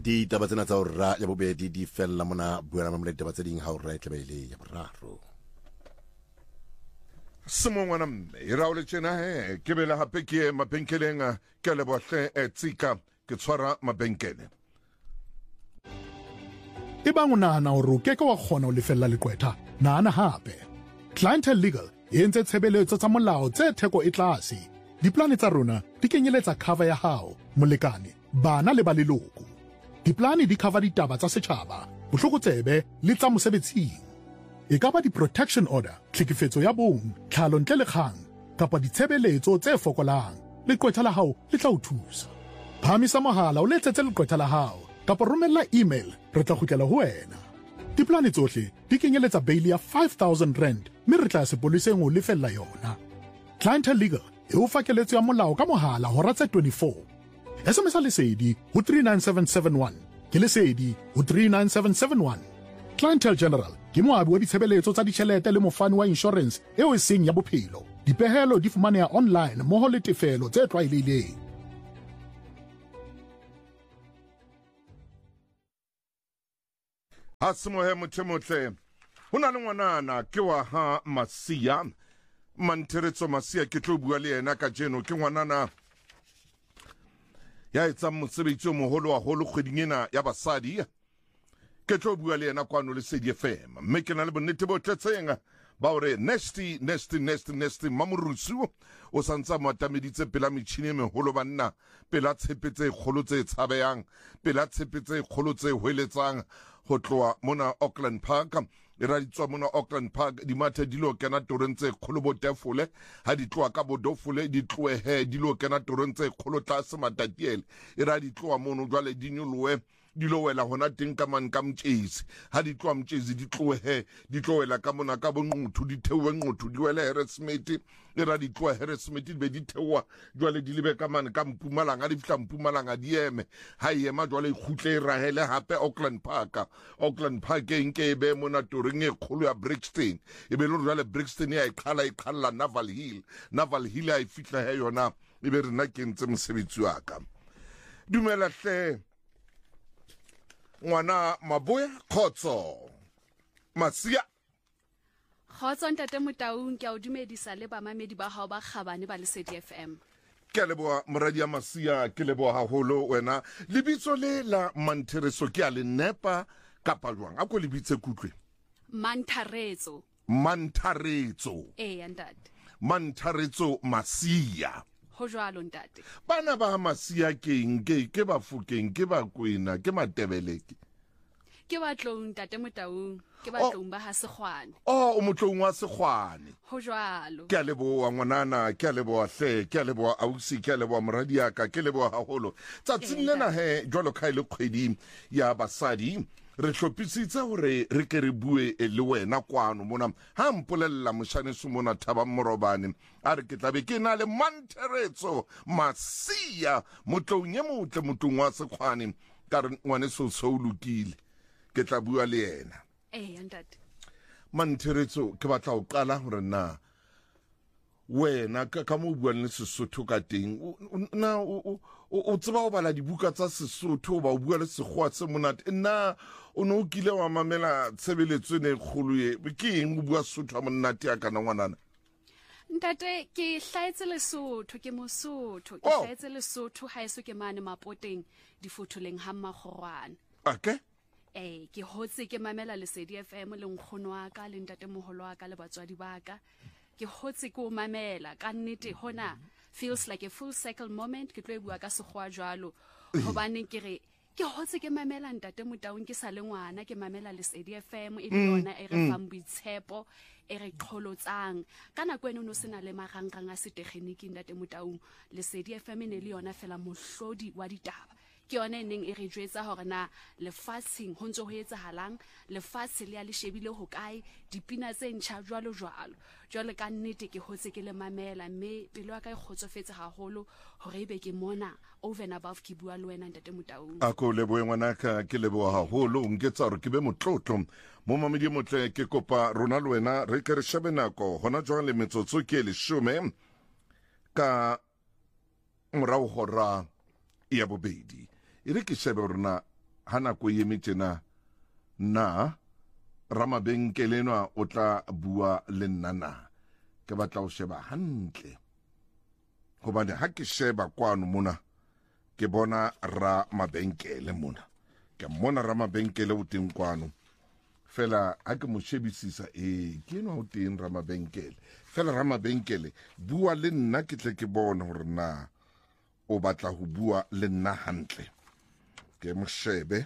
di taba tsena tsa hora ya bobedi di fella mona buela mamle taba tse ding ha hora e tlebele ya boraro Simongwana mme ra o le tsena ke bela hape ke mabenkeleng ke le bohle tsika ke tshwara mabenkele e bang o nahana hore o keke wa kgona ho lefella leqwetha nahana hape Clientele Legal e entse tshebeletso tsa molao tse theko e tlase diplane tsa rona di kenyeletsa cover ya hao molekane bana le ba leloko diplane di cover ditaba tsa setjhaba bohlokotsebe le tsa mosebetsing e ka ba di-protection order tlhekefetso ya bong tlhalo ntle le kgang kapa ditshebeletso tse fokolang leqwetha la hao le tla o thusa phamisa mohala o letsetse leqwetha la hao kapa romella email re tla kgutlela ho wena diplane tsohle di kenyeletsa bail ya 5,000 rand mme re tla sepoleseng ho lefella yona Clientele Legal e o fa keletso ya molao ka mohala hora tse 24 SMS lesedi ho 39771 ke lesedi ho 39771 Clientele General ke moabi wa ditshebeletso tsa ditjhelete le mofani wa insurance eo e seng ya bophelo dipehelo di fumaneha online mmoho le tefelo tse tlwaelehileng ha semohe mothemotle ho na le ngwanana ke wa ha Masia Mantheretso Masia ke tlo bua le yena ka jeno ke ngwanana ya etsa mosebetsi o moholo wa holo kgweding ena ya basadi ke tlo bua le yena kwano le Lesedi FM mme ke na le bonnete bo tletseng ba hore Nasty Mamurusu o santsa moatameditse pela metjhini e meholo banna pela tshepetse kgolo tse tshabeyang pela tshepetse kgolo tse hweletsang ho tloa mona Auckland Park e ra ditswa mona Auckland Park di mathe di lo kena torentse kgolo bo tefole ha di tloa ka bodofole di tloehe di lo kena torentse kgolo tlase matatiele e ra di tloa mono jwale di nyoloe di lo wela hona teng ka man ka mtjezi ha di tloa mtjezi di tloehe di tloela ka mona ka bonquthu di thewe nquthu di wele Harrismith e ra di tloa Harrismith di be di thewa jwale di lebe ka man ka Mpumalanga di fihla Mpumalanga di eme ha ema jwale ikhutle rahele hape Auckland Park e nke be mona toring e kholo ya Brixton e be lo jwale Brixton ya iqhala Naval Hill a fihla he yona e be rena ke ntse mosebetsi wa ka dumela hle ngwana Maboya Khotso Masia Khotso ntate Motaung ke a o dumedisa le bamamedi ba hao ba kgabane ba Lesedi FM ke leboa moradi ya Masia ke leboa haholo wena lebitso le la Mantheretso ke a le nepa kapa jwang a ko lebitse kutlwe Mantheretso ntate Mantheretso Masia ho jwalo ntate bana ba Masia ke ba Fukeng ke ba Kwena ke Matebeleke ke batlong ntate Motaung ke batlong ba ha Sekgwane o motlong wa Sekgwane ho jwalo ke a leboa ngwanana ke a leboa hle ke a leboa ausi ke a leboa moradi ya ka ke leboa haholo tsatsing lena he jwalo ka ile kgwedi ya basadi re hlophisitse hore re ke re bue le wena kwano mona ha mpolella moshaneso mona Thaba Morobane a re ke tlabe ke na le Mantheretso Masia motlong ye motle motong wa Sekgwane ka re ngwane so lokile ke tla bua le yena ntate Mantheretso ke batla ho qala hore na wena ka mo buang le Sesotho ka teng na o tseba ho bala dibuka tsa Sesotho ba o bua le Sekgowa se monate nna o no kile wa mamela tshebeletso ne kgolo ye ke eng o bua Sesotho a monate ya kana ngwanana ntate ke hlaetse Lesotho ke Mosotho ke hlaetse Lesotho ha eso ke mane Mapoteng di fotholeng ha Makgorwana okay ke hotse ke mamela Lesedi FM le nkgono wa ka le ntate moholo wa ka le batswadi ba ka ke hotse ke o mamela ka nnete hona feels like a full circle moment ke tlo bua ka Sekgowa jwalo hobane ke re ke hotse ke mamela ntate Motaung ke sa le ngwana ke mamela Lesedi FM e le yona e re fang boitshepo e re qholotsang kana kwena no sena le marangrang a setekgeniki ntate Motaung Lesedi FM ne le yona fela mohlodi wa ditaba ke yona neng e re jwetsa hore na lefatsheng ho ntse ho etsahalang lefatshe le ya le shebile ho kae dipina tse ntjha jwalo ka nnete ke hotse ke le mamela mme pelo ya ka e kgotsofetse haholo hore ebe ke mona over and above ke bua le wena ntate Motaung a ko leboe ngwana ka ke leboa haholo o nketsa hore ke be motlotlo mo mamedi motle ke kopa rona le wena re ke re shebe nako hona jwang le metsotso ke 10 ka morao hora ya bobedi e re ke shebe rona hana ko eme tjena na Ramabenkelenwa o tla bua le nna na ke batla o sheba hantle hobane ha ke sheba kwano mona ke bona Ramabenkele mona ke mona Ramabenkele o teng kwano fela ha ke mo shebisisa ke enwa o teng Ramabenkele fela Ramabenkele bua le nna ke tle ke bona hore na o batla ho bua le nna hantle ke mo shebe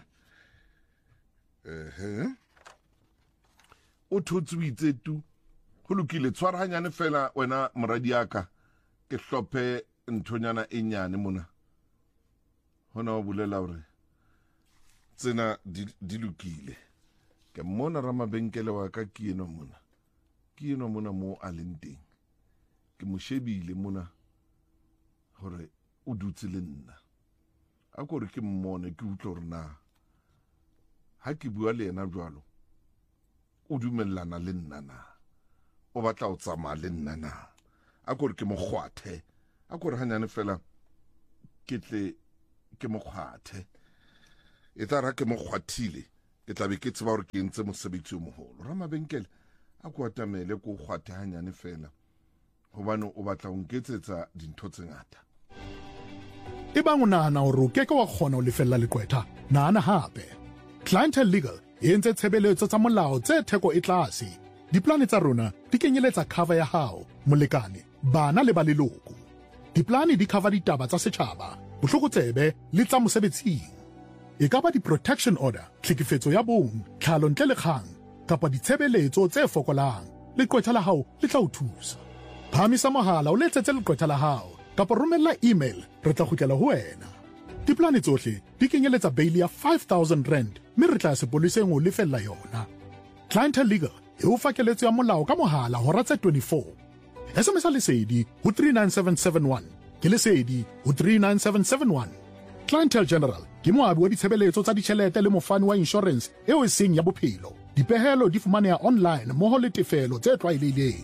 o thotswitse tu ho lokile tshwara hanyane fela wena moradi yaka ke hlophe nthonyana e nyane mona hona o bulela hore tsena di lokile ke mona Ramabenkele wa ka ke eno mona mo a leng teng ke mo shebile mona hore o dutse le nna a kore ke mmone ke utlwa hore na ha ke bua le yena jwalo o dumellana le nna na o batla o tsamaya le nna na a kore ke mo kgwathe a kore hanyane fela ke tle ke mo kgwathe e tla ra ke mo kgwathile ke tla be ke tseba hore ke entse mosebetsi o moholo Ramabenkele a ko atamele ko kgwathe hanyane fela hobane o batla o nketsetsa dintho tse ngata Ebang o nahana hore o keke wa kgona ho lefella leqwetha nahana hape Clientele Legal e entse tshebeletso tsa molao tse theko e tlase diplane tsa rona di kenyeletsa cover ya hao molekane bana le ba leloko diplane di cover ditaba tsa setjhaba bohlokotsebe le tsa mosebetsing e ka ba di-protection order tlhekefetso ya bong tlhalo ntle le kgang kapa ditshebeletso tse fokolang leqwetha la hao le tla o thusa phamisa mohala o letsetse leqwetha la hao kapa romella email re tla kgutlela ho wena diplane tsohle di kenyeletsa bail ya 5,000 rand mme re tla sepoleseng ho lefella yona Clientele Legal e o fa keletso ya molao ka mohala hora tse 24 SMS lesedi ho 39771 ke lesedi ho 39771 Clientele General ke moabi wa ditshebeletso tsa ditjhelete le mofani wa insurance eo e seng ya bophelo dipehelo di fumaneha online mmoho le tefelo tse tlwaelehileng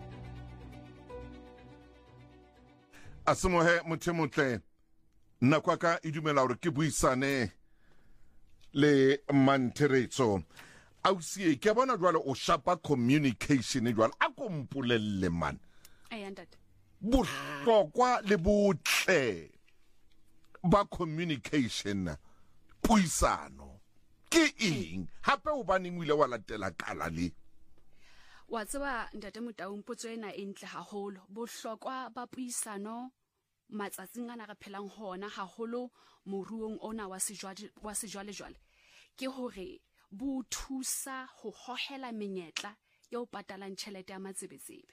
Asemohe motle nna kwa ka e dumela hore ke buisane le Mantheretso ausie ke bona jwale o shapa communication jwale a ko mpolelle man ntate bohlokwa le botle ba communication puisano ke eng hape o baneng o ile wa latela kala le wa tseba ntate Motaung potso ena e ntle haholo bohlokwa ba puisano matsatsing ana re phelang hona haholo moruong ona wa sejwale ke hore bo thusa ho hohela menyetla ya o patalang tjhelete ya matsebetsebe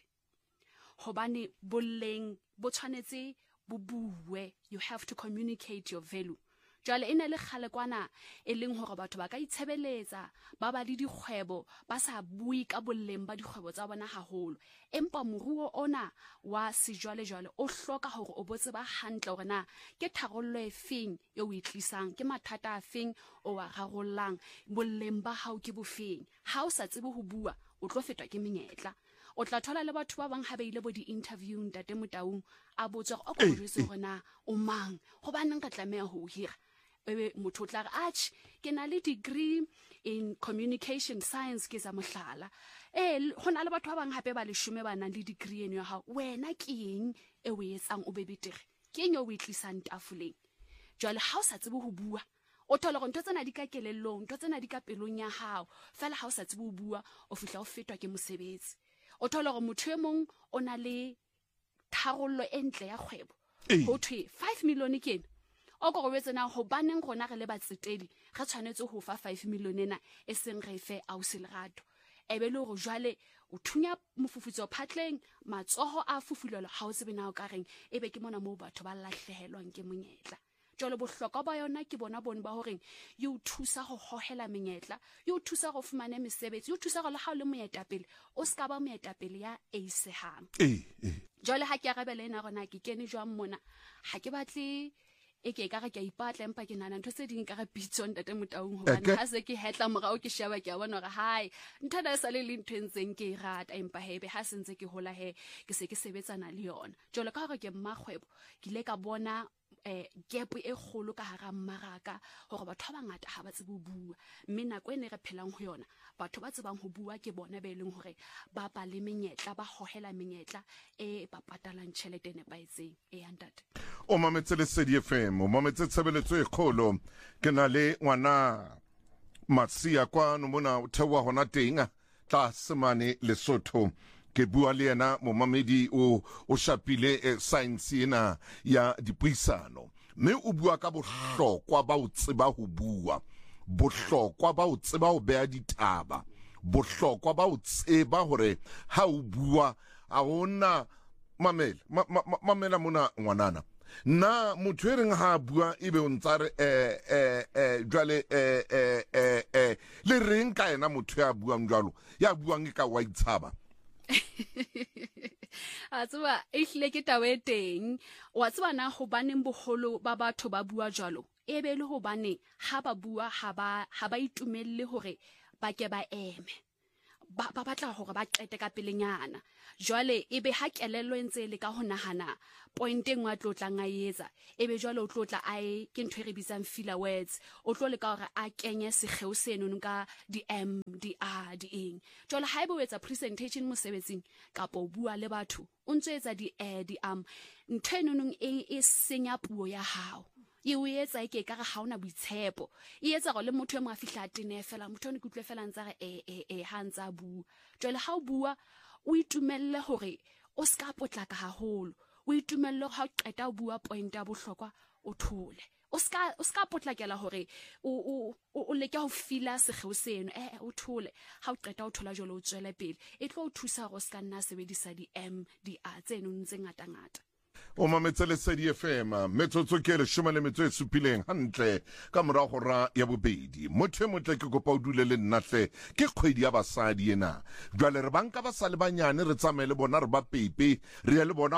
hobane bolleng bo tshwanetse bo bue you have to communicate your value jwale ene le khale kwana e leng hore batho ba ka itshebeletsa ba ba le dikgwebo ba sa bui ka bolleng ba dikgwebo tsa bona haholo empa moruo ona wa sejwale o hloka hore o botse ba hantle hore na ke tharollo e feng e o itlisang ke mathata a feng o wa rarollang bolleng ba hao ke bofeng ha o sa tsebe ho bua o tlo fetwa ke menyetla o tla thola le batho ba bang ha ba ile bo di-interview ntate Motaung a botsa o go botsa hore na o mang go baneng ka tlameha ho hira ebe motho tla re atch ke na le degree in communication science ke za mohlala hona le batho ba bang hape ba leshome ba nang le degree eno ya hao wena ke eng e o etsang o be betere ke eng o itlisang tafoleng jwale ha o sa tsebe ho bua o thola go ntho tsena di ka kelellong ntho tsena di ka pelong ya hao fela ha o sa tsebe ho bua o fihla o fetwa ke mosebetsi o thola go motho e mong o na le tharollo entle ya kgwebo ho thwe 5 million ke ena o go go tsena go baneng gona re le batsetedi ga tshwanetse ho fa 5 million ena e seng re fe ausilerato ebe le go jwale o thunya mofufutso phatleng matsoho a fufulelo ha o tsebe na o ka reng ebe ke mona mo batho ba lahlehelwang ke monyetla jwale bohlokwa ba yona ke bona ba horeng yo thusa go hohela menyetla yo thusa go fumana mesebetsi yo thusa go le ha o le moetapele o ska ba moetapele ya eisehang jwale ha ke arabela ena gona ke kene jwang mona ha ke batle ke ka ke ipatla empa ke nana ntho tse ding ka ga pitso ntate Motaung hobane ha se ke hetla morao ke sheba ke a bona gore hai ntho da sa le ntseng ke rata empa hebe ha sentse ke hola ke se ke sebetsana le yona jolo ka gore ke mmagwebo ke ile ka bona gap e kgolo ka hara mmaraka hore batho ba bangata ha ba tsebe ho bua mme nako e ne re phelang ho yona batho ba tsebang ho bua ke bona ba eleng hore ba ba le menyetla ba hohela menyetla e ba patalang tjhelete e nepaetseng ntate o mametse Lesedi FM o mametse tshebeletso e kgolo ke na le ngwana Masia kwa no mona o thewa hona teng tla semane Lesotho ke bua le yena momamedi o shapile science ena ya dipuisano mme o bua ka bohlokwa ba o tseba ho bua bohlokwa ba o tseba ho bea ditaba bohlokwa ba o tseba hore ha o bua a hona mamela mona ngwanana na motho e reng ha bua ebe o ntsare jwale le reng ka ena motho ya buang jwalo ya buang ka wa itshaba a tseba e hlile ke tawe teng wa tseba na go baneng boholo ba batho ba bua jwalo e be le go bane ha ba bua ha ba itumelle hore ba ke ba eme ba batla hore ba qete ka pelenyana jwale ebe ha kelello entse le ka ho nahana point engwe a tlotlang a etsa ebe jwale o tlotla ai ke ntwe re bitsang filler words o tlo le ka hore a kenye segeu seno nka di m di r di eng jwale ha ebe o etsa presentation mosebetsing kapo o bua le batho o ntse etsa di ntwe nonong e senya puo ya hao e o etsa e ke ka ga haona boitshepo e etsa go le motho e mo a fihla tene fela motho o ne kutlwe fela ntsa re ha ntsa bua jwale ha o bua o itumelle hore o ska potlaka haholo o itumelle ha o qeta o bua point ya bohlokwa o thole o ska potlakela hore o leke ho fila segeu seno o thole ha o qeta o thola jolo o tswele pele e tlo o thusa go ska nna sebedisa di m di a tseno ntse ngata ngata o mametse Lesedi FM metsotso ke le shoma le metso e supileng hantle ka mora hora ya bobedi motho motle ke kopa o dule le nnahle ke kgwedi ya basadi ena jwale re banka ba sa le banyane re tsamaye le bona re ba pepe re ya le bona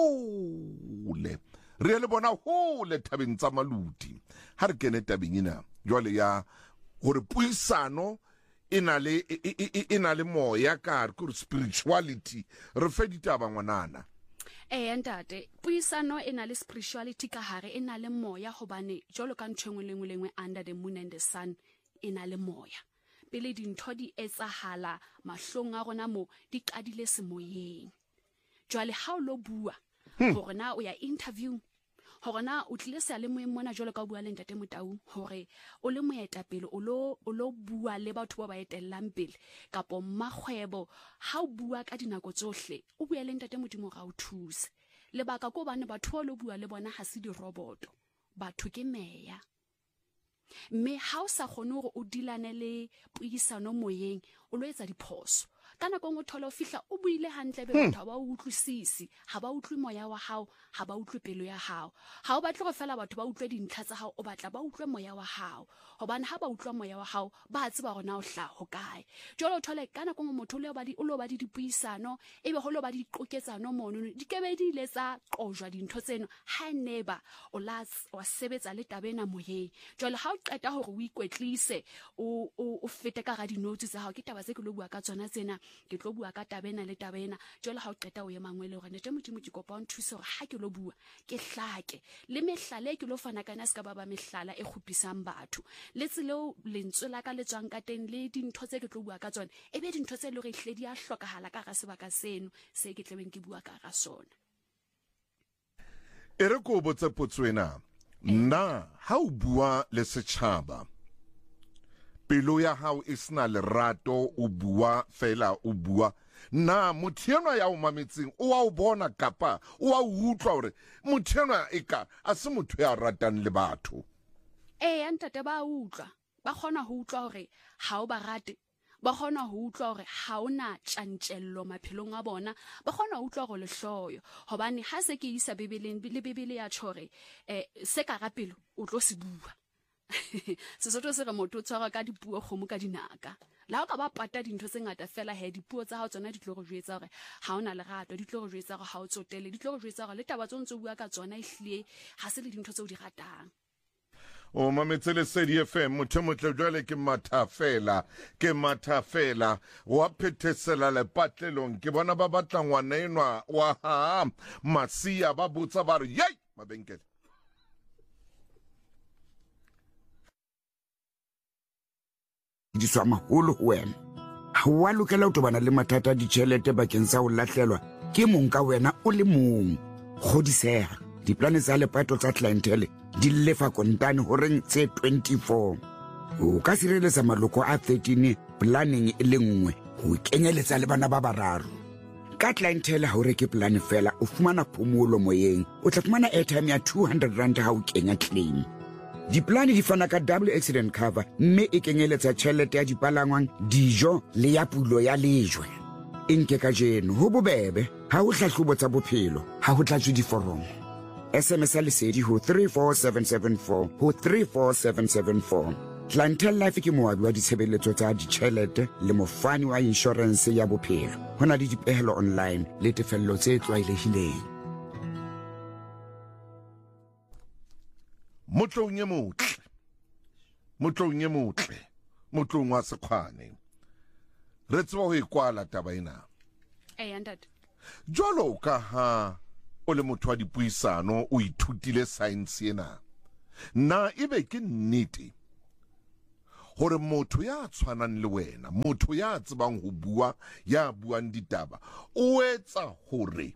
hole tabeng tsa maluti ha re kene tabeng ena jwale ya hore puisano ina le moya ka re spirituality re fe ditaba ngwanana ntate puisano e na le spirituality ka hare e na le moya hobane jolo ka ntshengwe lengwe under the moon and the sun e na le moya pele dintho di etsahala mahlong a rona mo di qadile semoyeng jwale ha o lo bua hore na o ya interview hore na o tlile se le moeng mona jolo ka bua le ntate Motau hore o le moeta pele o lo bua le batho ba ba etellang pele kapo mmagwebo ha o bua ka dinako tsohle o bua le ntate Modimo ga o thuse le baka ko bana batho ba lo bua le bona ha se di roboto batho ke meya mme ha o sa gone gore o dilane le puisano moyeng o lo etsa diphoso kana go ngothola o fihla o buile hantle be batho ba utlwisisi ha ba utlwi moya wa hao ha ba utlwi pelo ya hao ha o batle go fela batho ba utlwe dintlha tsa hao o batla ba utlwe moya wa hao hobane ha ba utlwa moya wa hao ba tseba gona o hla ho kae jolo thole kana go motho le o lo ba di dipuisano ebe go lo ba di qoketsano mono di kebe di ile tsa qojwa dintho tseno ha neba o sebetsa le tabena moyeng jolo ha o qeta hore o ikwetlise o fete ka ga di notes tsa hao ke taba tse ke lo bua ka tsona tsena ke tlo bua ka tabena le tabena jolo ha o qeta o ye mangwele gore nete Modimo ke kopa o nthuse gore ha ke lo bua ke hlake le mehlale ke lo fana kana ska ba mehlala e khupisang batho le tselo lentswe la ka le tswang ka teng le dintho tse ke tlo bua ka tsona ebe dintho tse le re hle di a hlokahala ka ga sebaka seno se ke tlebeng ke bua ka ga sona ere ko botse potswena na ha o bua le setjhaba pelo ya hao e sna lerato o bua fela o bua na mothienwa ya o mametseng o wa o bona kapa o wa utlwa hore mothienwa eka a se motho ya ratang le batho ntate ba utlwa ba khona ho utlwa hore ha o ba rate ba khona ho utlwa hore ha ona tjantjello maphelong a bona ba khona ho utlwa go le hloyo hobane ha se ke isa bibeleng le bibele ya tshore se ka rapelo o tlo se bua Sesotho se re motho o tshwara ka dipuo kgomo ka dinaka la o ka ba pata dintho tse ngata fela he dipuo tsa hao tsona di tlo go jwetsa gore ha ona lerato di tlo go jwetsa gore ha o tsotele di tlo go jwetsa gore le taba tsontse bua ka tsona ihlie ha se le dintho tse o di ratang o mametse Lesedi FM motho motle jwale ke matha fela wa phethesela le patlelong ke bona ba batla ngwana enwa wa ha Masia ba botsa ba re yei mabenkele di tswa maholo ho wena. Ha wa lokela ho tobana le mathata a ditjhelete bakeng sa ho lahlelwa ke mong ka wena o le mong. Kgodiseha, diplane tsa lepato tsa clientele di lefa kontane horeng tse 24. O ka sireletsa maloko a 13 planning e le nngwe ho kenyeletsa le bana ba bararo. Ka clientele ha o reke plan fela o fumana phomolo moyeng, o tla fumana airtime ya 200 rand ha o kenya claim. Diplane di fana ka double accident cover, mme e kenyeletsa tjhelete ya dipalangwang, dijo le ya pulo ya lejwe. Nke ka jeno ho bobebe, ha o hlahlobo tsa bophelo, ha ho tlatswe diforomo. SMS lesedi ho 34774 ho 34774. Clientele Life ke moabi wa ditshebeletso tsa ditjhelete le mofani wa insurance ya bophelo. Hona le dipehelo online le tefello tse tlwaelehileng. Motlong ye motle, motlong wa Sekgwane. Re tseba ho ikwala taba ena. Ntate. Jwalo ka ha o le motho wa dipuisano o ithutile science ena. Na ebe ke nnete hore motho ya tshwanang le wena, motho ya tsebang ho bua, ya buang ditaba, o etsa hore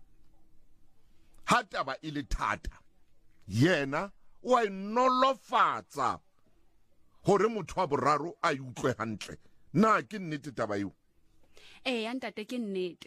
ha taba e le thata, yena o a inolofatsa hore motho wa boraro a utlwe hantle. Na ke nnete taba eo? Ntate, ke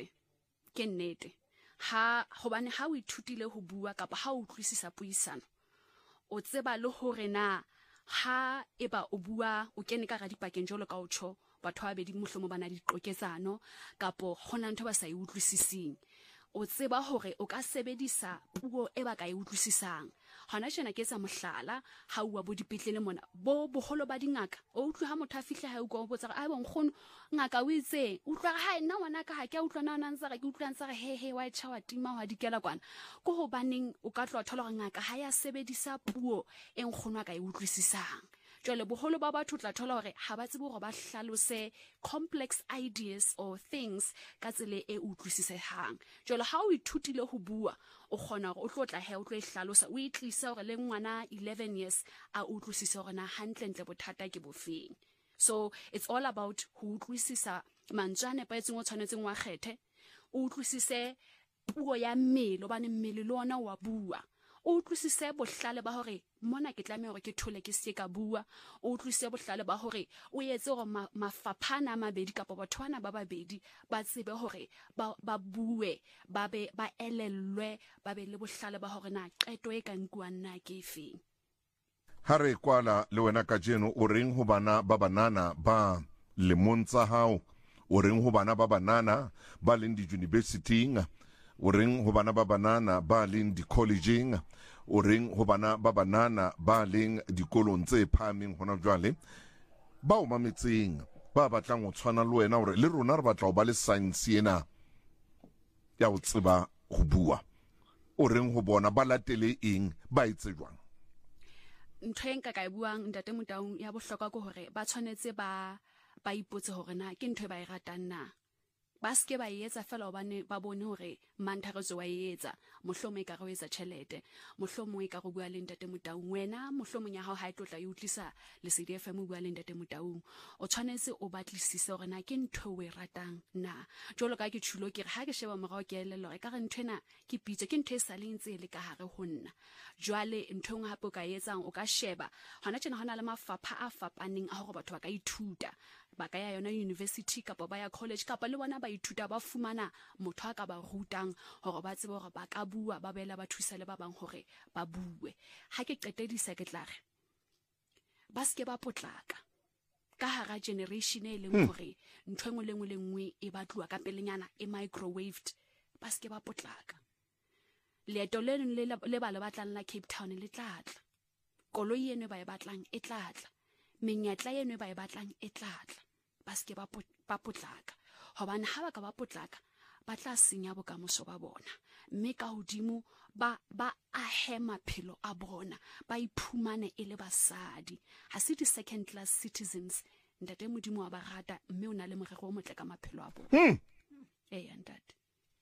nnete. Hobane ha o ithutile ho bua kapa ha o utlwisisa puisano, o tseba le hore na ha eba o bua o kene ka ga dipakeng jolo ka otsho batho ba bedi mohlomo bana diqoketsano kapo hona ntho ba sa e utlwisising, o tseba hore o ka sebedisa puo e ba ka e utlwisisang. Hona tjena ke etsa mohlala, ha uwa bo dipetlele mona bo boholo ba dingaka, o utlwe ha motho a fihla ha o go botsa a bonkgono ngaka o itseng, utlwa ha nna ngwana ka ha ke utlwa na ntsa ke utlwa ntsa he wa tjha wa tima wa dikela kwana. Go ho baneng o ka tloa thola ngaka ha ya sebedisa puo e nkgono ka e utlwisisang. Jwale boholo ba batho tla thola hore ha ba tsebe hore ba hlalose complex ideas or things ka tsela e utlwisisehang. Jwale ha o ithutile ho bua, o kgona hore o tlo tla o tlo e hlalosa, o itlisa hore le ngwana 11 years a utlwisisa hore na hantle ntle bothata ke bofeng. So it's all about ho utlwisisa mantswe a nepahetseng o tshwanetseng wa kgethe, o utlwisise puo ya mmele hobane mmele le ona wa bua. O utlwisise bohlale ba hore mona ke tlameha hore ke thole ke se ka bua, o utlwisise bohlale ba hore o etse hore mafaphana a mabedi kapa batho bana ba babedi ba tsebe hore ba bue, ba elellwe, ba be le bohlale ba hore na qeto e ka nkuwang na ke efeng. Ha re kwala le wena ka jeno o reng ho bana ba banana ba lemong tsa hao, o reng ho bana ba banana ba leng di-universitying, o reng ho bana ba banana ba leng di-collegeng, o reng ho bana ba banana ba leng dikolong tse phahameng hona jwale, ba o mametseng ba batlang ho tshwana le wena hore le rona re batla ho ba le science ena ya ho tseba ho bua. O reng ho bona ba latele eng, ba etse jwang? Ntho e nka ka e buang ntate Motaung ya bohlokwa ke hore ba tshwanetse ba ipotse hore na ke ntho e ba e ratang na. Ba ske ba etsa fela hobane ba bone hore mantharetso wa etsa, mohlomong e ka re etsa tjhelete, mohlomong e ka go bua le ntate Motaung. Wena mohlomong ya hao ha e tlotla e utlisa le CDFM o bua le ntate Motaung, o tshwanetse o batlisise hore na ke ntho o e ratang na. Jolo ka ke tshulo ke re ha ke sheba morao ke elelo e ka re nthwena ke pitse ke ntho e sa leng tse le ka hare ho nna. Jwale ntho ngwe hape o ka etsang, o ka sheba hona tjena hona le mafapha a fapaneng a hore batho ba ka ithuta, ba ka ya yona university kapa ba ya college kapa le bona ba ithuta ba fumana motho a ka ba rutang hore ba tsebe hore ba ka bua, ba bela ba thusa le ba bang hore ba bue. Ha ke qetedisa ke tla re ba ske ba potlaka ka hara generation e leng hore ntho engwe le nngwe e batluwa ka pelenyana e microwaved, ba ske ba potlaka. Leeto le ba le batlang la Cape Town le tlatla, koloi eno ba e batlang e tlatla, menyetla eno ba e batlang e tlatla. Ba ske ba potlaka hobane ha ba ka ba potlaka ba tla senya bokamoso ba bona, mme ka hodimo ba ahe maphelo a bona, ba iphumane e le basadi, ha se di second class citizens. Ntate Modimo wa ba rata, mme o na le morero o motle ka maphelo a bona. Ntate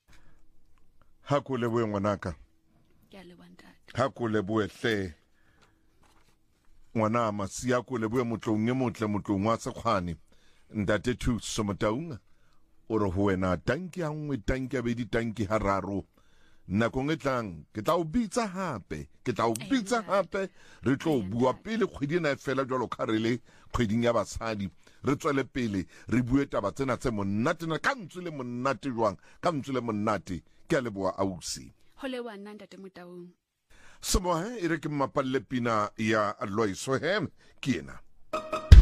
ha ko leboe ngwanaka, ke a leboha ntate. ha ko leboe hle ngwana masia, ko leboe motlong e motle, motlong wa Sekgwane. Ntate Thuso Motaung o re ho wena tanki a nngwe tanki a bedi tanki hararo nakong e tlang ke tla o bitsa hape re tlo bua pele kgwedi ena e fela jwalo ka re le kgweding ya basadi re tswele pele re bue taba tsena tse monate na ka ntse le monate jwang ka ntse le monate ke a leboa ausi ho lewa nna Ntate Motaung Samoa e re ke mmapalle pina ya Loiso hem ke ena